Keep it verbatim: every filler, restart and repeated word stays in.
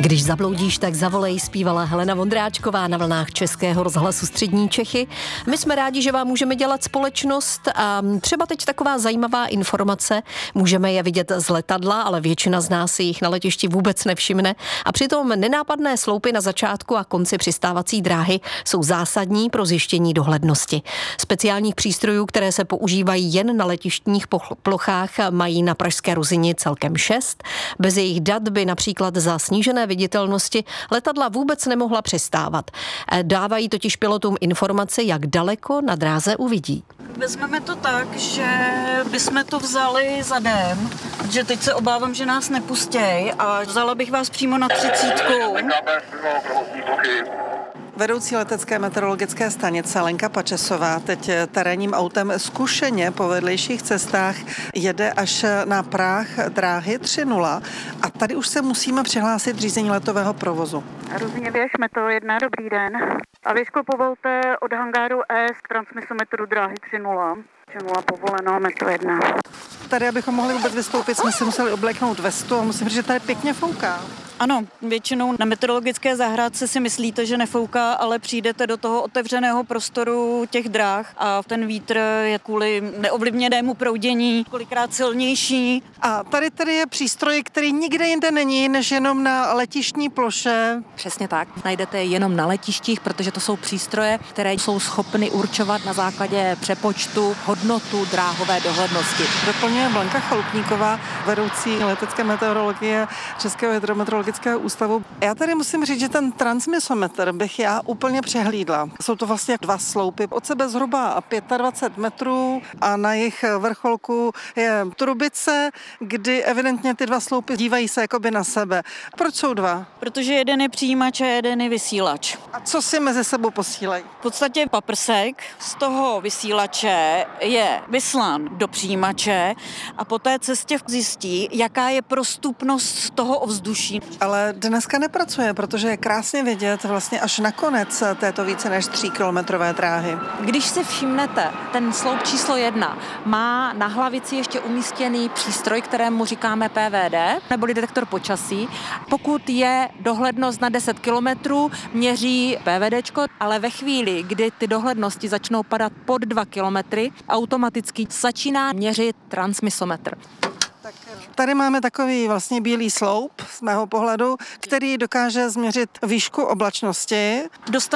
Když zabloudíš, tak zavolej, zpívala Helena Vondráčková na vlnách Českého rozhlasu Střední Čechy. My jsme rádi, že vám můžeme dělat společnost a třeba teď taková zajímavá informace. Můžeme je vidět z letadla, ale většina z nás si jich na letišti vůbec nevšimne. A přitom nenápadné sloupy na začátku a konci přistávací dráhy jsou zásadní pro zjištění dohlednosti. Speciálních přístrojů, které se používají jen na letištních plochách, mají na pražské Ruzyni celkem šest. Bez jejich dat by například za snížené viditelnosti letadla vůbec nemohla přistávat. Dávají totiž pilotům informace, jak daleko na dráze uvidí. Vezmeme to tak, že bychom to vzali zadem, protože teď se obávám, že nás nepustěj a vzala bych vás přímo na třicítku. Vedoucí letecké meteorologické stanice Lenka Pačesová teď terénním autem zkušeně po vedlejších cestách jede až na práh dráhy tři nula a tady už se musíme přihlásit řízení letového provozu. Ruzyně Věž, Meteo jedna, dobrý den. A Věžko, povolte od hangáru S k transmisometru dráhy tři nula. tři nula povoleno, Meteo jedna. Tady, abychom mohli vůbec vystoupit, jsme si museli obléknout vestu a musím říct, že tady pěkně fouká. Ano, většinou na meteorologické zahrádce si myslíte, že nefouká, ale přijdete do toho otevřeného prostoru těch dráh a ten vítr je kvůli neovlivněnému proudění kolikrát silnější. A tady tady je přístroj, který nikde jinde není, než jenom na letištní ploše. Přesně tak. Najdete je jenom na letištích, protože to jsou přístroje, které jsou schopny určovat na základě přepočtu hodnotu dráhové dohlednosti. Doplňuje Blanka Chalupníková, vedoucí letecké meteorologie Českého hydrometeorologického ústavu. Já tady musím říct, že ten transmisometr bych já úplně přehlídla. Jsou to vlastně dva sloupy, od sebe zhruba dvacet pět metrů a na jejich vrcholku je trubice, kdy evidentně ty dva sloupy dívají se jakoby na sebe. Proč jsou dva? Protože jeden je přijímač a jeden je vysílač. A co si mezi sebou posílají? V podstatě paprsek z toho vysílače je vyslán do přijímače a po té cestě zjistí, jaká je prostupnost toho ovzduší. Ale dneska nepracuje, protože je krásně vidět vlastně až na konec této více než tříkilometrové dráhy. Když si všimnete, ten sloup číslo jedna má na hlavici ještě umístěný přístroj, kterému říkáme P V D, neboli detektor počasí. Pokud je dohlednost na deset kilometrů, měří PVDčko, ale ve chvíli, kdy ty dohlednosti začnou padat pod dva kilometry, automaticky začíná měřit transmisometr. Tady máme takový vlastně bílý sloup z mého pohledu, který dokáže změřit výšku oblačnosti.